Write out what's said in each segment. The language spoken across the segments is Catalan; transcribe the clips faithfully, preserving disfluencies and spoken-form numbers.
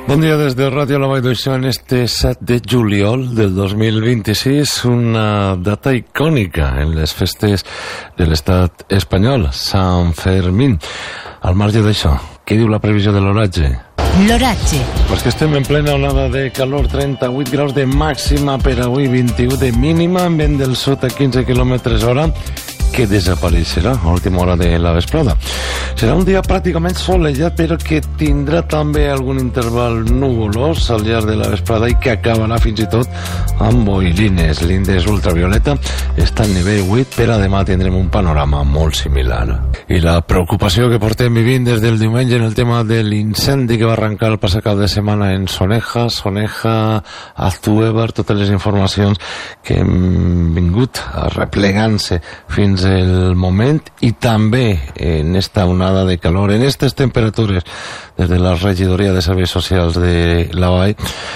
Bon dia des de Ràdio La Vall d'Uixó en este set de juliol del dos mil vint-i-sis, una data icònica en les festes de l'estat espanyol, Sant Fermín. Al marge d'això, què diu la previsió de l'oratge? L'oratge. Pues que estem en plena onada de calor, trenta-vuit graus de màxima per avui, vint-i-u de mínima, amb vent del sud a quinze quilòmetres hora, que desapareixerà a última hora de la vesprada. Serà un dia pràcticament solellat, però que tindrà també algun interval nuvolós al llarg de la vesprada i que acabarà fins i tot amb boirines. L'índex ultravioleta està al nivell vuit, però demà tindrem un panorama molt similar. I la preocupació que portem vivint des del diumenge en el tema de l'incendi que va arrencar el passat cap de setmana en Soneja, Soneja, Aztuévar, totes les informacions que hem vingut replegant-se fins el moment, i també en esta onada de calor, en aquestes temperatures, des de la regidoria de serveis socials de la Vall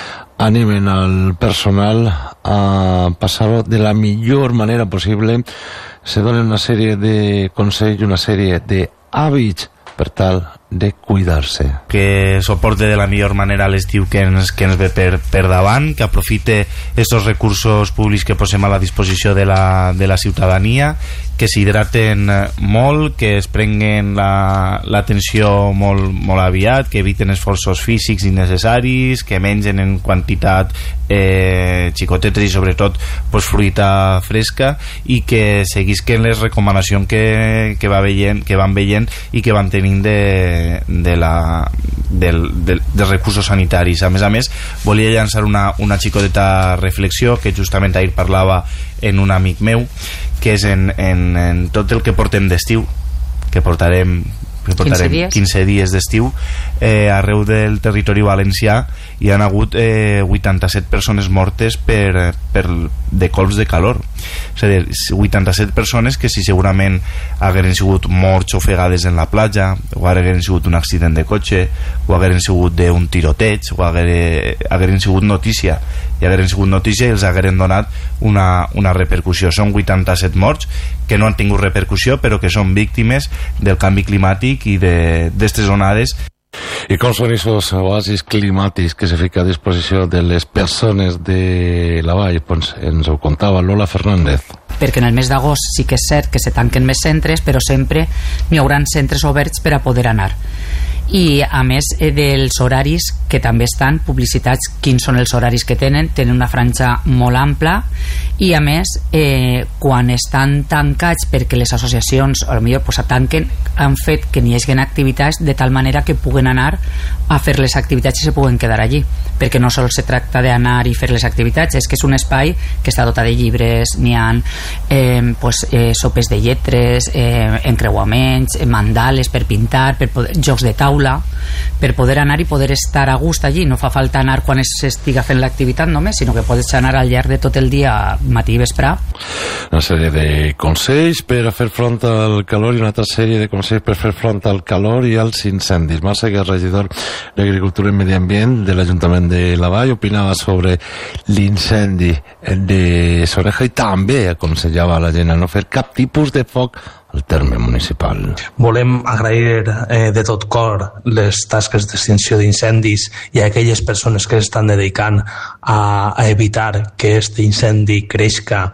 animen al personal a passar-ho de la millor manera possible. Se donen una sèrie de consells i una sèrie d'hàbits per tal de cuidar-se. Que soporte de la millor manera l'estiu que ens, que ens ve per, per davant, que aprofite estos recursos públics que posem a la disposició de la, de la ciutadania, que s'hidraten molt, que es prenguen l'atenció la, molt, molt aviat, que eviten esforços físics innecessaris, que mengen en quantitat eh, xicotetes i sobretot pues, fruita fresca, i que seguisquen les recomanacions que, que, va veient, que van veient i que van tenint de de la, del, del, dels recursos sanitaris. A més a més, volia llançar una, una xicoteta reflexió que justament ahir parlava en un amic meu, que és en, en, en tot el que portem d'estiu, que portarem que portarem quinze dies, quinze dies d'estiu, eh, arreu del territori valencià hi han hagut eh, vuitanta-set persones mortes per, per de colps de calor. És a dir, vuitanta-set persones que si segurament hagueren sigut morts ofegades en la platja, o hagueren sigut un accident de cotxe, o hagueren sigut d'un tiroteig, o hagueren, hagueren sigut notícia i hagueren sigut notícia i els hagueren donat una, una repercussió. Són vuitanta-set morts que no han tingut repercussió, però que són víctimes del canvi climàtic i d'estes onades. I com són aquests oasis climàtics que se fica a disposició de les persones de la Vall? Pues ens ho contava Lola Fernández. Perquè en el mes d'agost sí que és cert que se tanquen més centres, però sempre n'hi haurà centres oberts per a poder anar. I a més eh, dels horaris que també estan publicitats, quins són els horaris que tenen, tenen una franja molt ampla, i a més eh, quan estan tancats perquè les associacions a lo millor pues, tanquen, han fet que n'hi hagi activitats de tal manera que puguen anar a fer les activitats i se puguen quedar allí, perquè no sols se tracta d'anar i fer les activitats, és que és un espai que està dotat de llibres, n'hi ha eh, pues, eh, sopes de lletres, eh, encreuaments, eh, mandales per pintar, per poder, jocs de taula, per poder anar i poder estar a gust allí. No fa falta anar quan s'estiga fent l'activitat només, sinó que pots anar al llarg de tot el dia, matí i vespre. Una sèrie de consells per a fer front al calor i una altra sèrie de consells per fer front al calor i als incendis. Marc Seguer, regidor d'Agricultura i Medi Ambient de l'Ajuntament de la Vall, opinava sobre l'incendi de Soneja i també aconsellava a la gent a no fer cap tipus de foc al terme municipal. Volem agrair eh, de tot cor les tasques d'extinció d'incendis i a aquelles persones que estan dedicant a, a evitar que aquest incendi creixca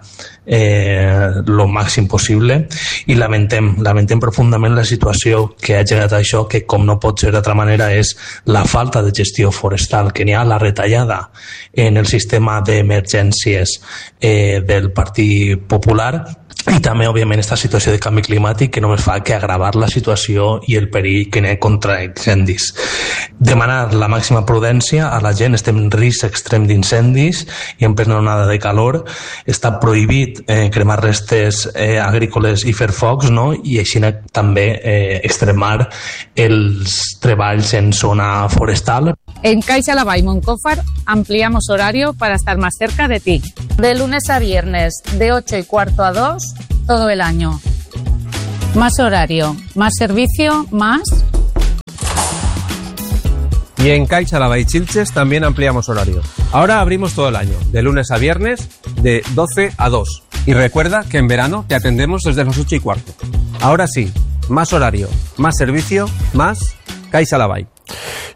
eh, lo màxim possible, i lamentem, lamentem profundament la situació que ha generat això, que com no pot ser d'altra manera és la falta de gestió forestal, que n'hi ha la retallada en el sistema d'emergències eh, del Partit Popular, i també, òbviament, aquesta situació de canvi climàtic que només fa que agravar la situació i el perill que n'hi ha contra incendis. Demanar la màxima prudència a la gent. Estem en risc extrem d'incendis i en plena onada de calor. Està prohibit eh, cremar restes eh, agrícoles i fer focs, no? I així també eh, extremar els treballs en zona forestal. En Caixa La Vall Moncófar ampliamos horario para estar más cerca de ti. De lunes a viernes, de ocho y cuarto a dos, todo el año. Más horario, más servicio, más... Y en Caixa La Vall Chilches también ampliamos horario. Ahora abrimos todo el año, de lunes a viernes, de doce a dos. Y recuerda que en verano te atendemos desde las ocho y cuarto. Ahora sí, más horario, más servicio, más Caixa La Vall.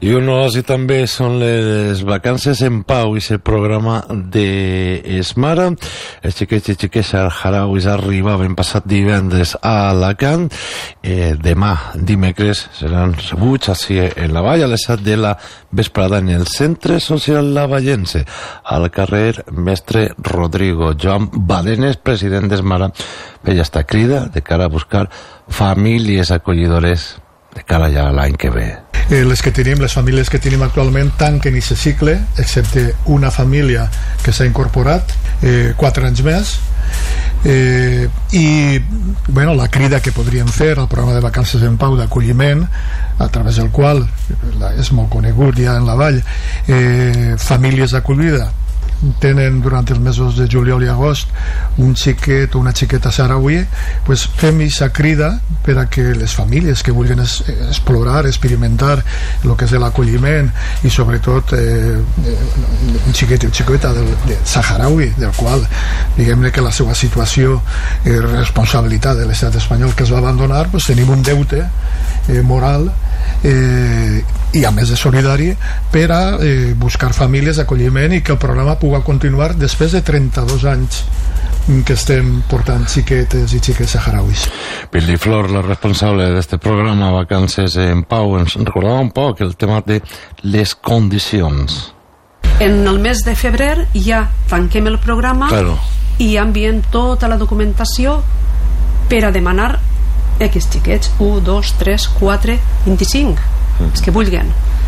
I uno així també són les vacances en pau i el programa de Esmara. Els xiquets i xiquets saharauis arribaven passat divendres a Alacant. Eh, demà, dimecres, seran rebuts així en la vall a les set de la vesprada en el Centre Social Lavallense, al carrer Mestre Rodrigo. Joan Badenes, president d'Esmara, feia esta crida de cara a buscar famílies acollidores de cara ja a l'any que ve. Eh, les que tenim, les famílies que tenim actualment tanquen aquest cicle, excepte una família que s'ha incorporat eh, quatre anys més, eh, i bueno, la crida que podríem fer al programa de vacances en pau d'acolliment, a través del qual la, és molt conegut ja en la vall, eh, famílies d'acollida tenen durant els mesos de juliol i agost un xiquet o una xiqueta sarauí, pues fem aquesta crida per a que les famílies que vulguin es, explorar, experimentar el que és l'acolliment i sobretot eh, un xiquet o xiqueta del, de saharaui, del qual diguem-ne que la seva situació és eh, responsabilitat de l'estat espanyol que es va abandonar, pues tenim un deute eh, moral eh, i a més de solidari per a eh, buscar famílies d'acolliment i que el programa pugui continuar després de trenta-dos anys que estem portant xiquetes i xiquets saharauis. Billy Flor, la responsable d'este programa Vacances en Pau, ens recordava un poc el tema de les condicions. En el mes de febrer ja tanquem el programa, claro, i enviem tota la documentació per a demanar X xiquets, un, dos, tres, quatre, vint-i-cinc, mm. els que vulguin.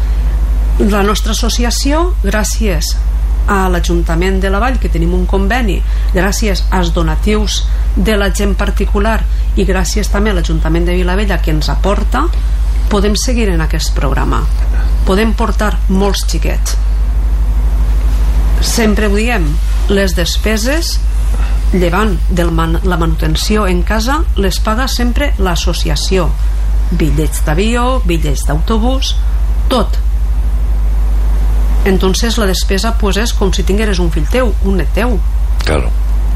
La nostra associació, gràcies a l'Ajuntament de la Vall, que tenim un conveni, gràcies als donatius de la gent particular i gràcies també a l'Ajuntament de Vilavella que ens aporta, podem seguir en aquest programa, podem portar molts xiquets. Sempre ho diem, les despeses llevant de la manutenció en casa les paga sempre l'associació, bitllets d'avió, bitllets d'autobús, tot. Entonces la despesa pues és com si tingueres un fill teu, un net teu. Claro.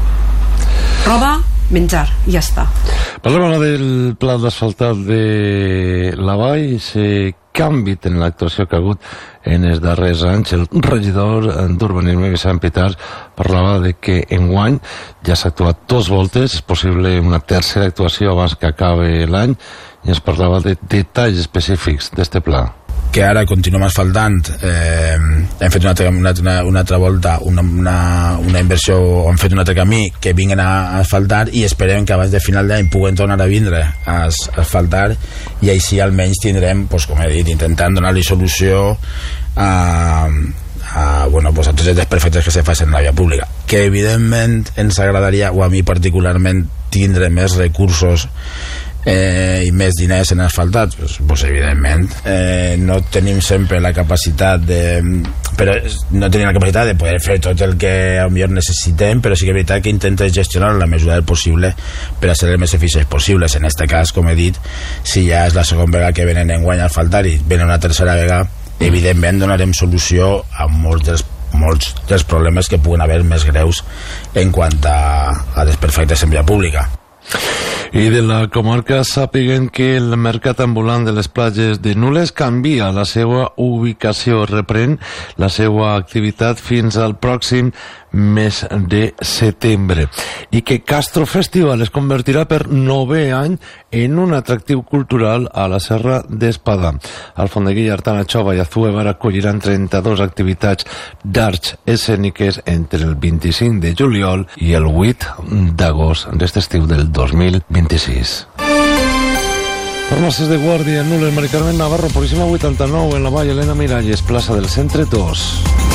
Roba, menjar, i ja està. Parlem ara del pla d'asfaltat de la vall, se canvi en l'actuació que ha hagut en els darrers anys. El regidor d'Urbanisme, Vicent Pitarch, parlava de que enguany ja s'ha actuat dos voltes, és possible una tercera actuació abans que acabe l'any, i ens parlava de detalls específics d'este pla. Que ara continuem asfaltant, eh, hem fet una altra, una, una altra volta una, una, una inversió, hem fet un altre camí que vinguen a asfaltar i esperem que abans de final d'any puguen tornar a vindre a asfaltar i així almenys tindrem, pues, com he dit, intentant donar-li solució a, a, bueno, pues, a tots els desperfectes que se facin en la via pública, que evidentment ens agradaria, o a mi particularment, tindre més recursos Eh, i més diners en asfaltat, pues, pues evidentment eh, no tenim sempre la capacitat de, però no tenim la capacitat de poder fer tot el que potser necessitem, però sí que és veritat que intentem gestionar la mesura del possible per a ser el més eficients possibles. En aquest cas, com he dit, si ja és la segona vegada que venen enguany a asfaltar i venen una tercera vegada, evidentment donarem solució a molts dels molts dels problemes que puguen haver més greus en quant a, a desperfectes en via pública. I de la comarca sàpiguen que el mercat ambulant de les platges de Nules canvia la seva ubicació, reprèn la seva activitat fins al pròxim mes de setembre, i que Castro Festival es convertirà per novè any en un atractiu cultural a la Serra d'Espadà. Alfondeguilla, Artana, Xova i Azuevar acolliran trenta-dues activitats d'arts escèniques entre el vint-i-cinc de juliol i el vuit d'agost d'aquest estiu del dos mil vint-i-sis. Farmàcies de Guàrdia, Nules, Mari Carmen Navarro, Puríssima vuitanta-nou, en la Vall, Elena Miralles, plaça del Centre dos.